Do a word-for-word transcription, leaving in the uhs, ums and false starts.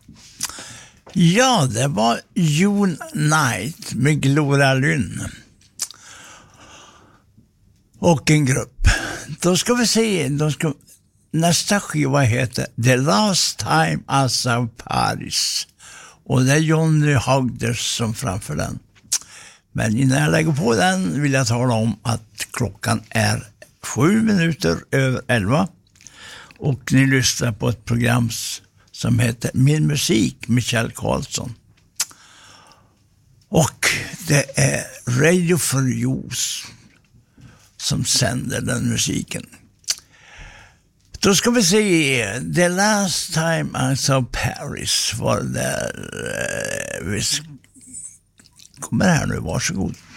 Ja, det var June Night med Gloria Lynn. Och en grupp. Då ska vi se, då ska, nästa skiva heter The Last Time I Saw Paris. Och det är Johnny Hagders som framför den. Men innan jag lägger på den vill jag tala om att klockan är sju minuter över elva. Och ni lyssnar på ett program som heter Min musik med Kjell Karlsson. Och det är Radio for Youth som sänder den musiken. Då ska vi se. The Last Time I Saw Paris var det där. Vi kommer här nu, varsågod.